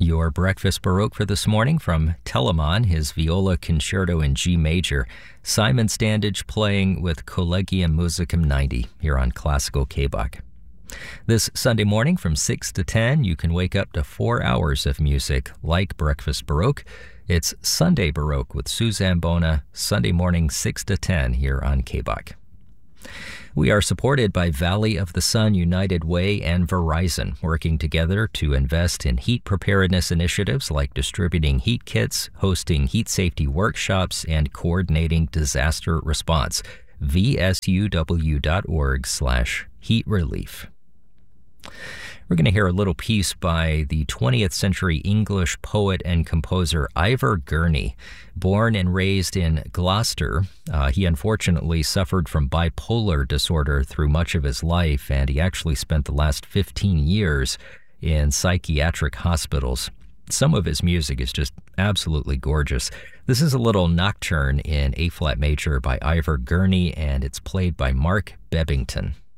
Your breakfast Baroque for this morning from Telemann, his viola concerto in G major. Simon Standage playing with Collegium Musicum 90 here on Classical K-Bach. This Sunday morning from 6 to 10, you can wake up to 4 hours of music like Breakfast Baroque. It's Sunday Baroque with Suzanne Bona, Sunday morning 6 to 10 here on K-Bach. We are supported by Valley of the Sun United Way and Verizon, working together to invest in heat preparedness initiatives like distributing heat kits, hosting heat safety workshops, and coordinating disaster response. vsuw.org/heat relief. We're going to hear a little piece by the 20th century English poet and composer Ivor Gurney. Born and raised in Gloucester, he unfortunately suffered from bipolar disorder through much of his life, and he actually spent the last 15 years in psychiatric hospitals. Some of his music is just absolutely gorgeous. This is a little nocturne in A-flat major by Ivor Gurney, and it's played by Mark Bebbington.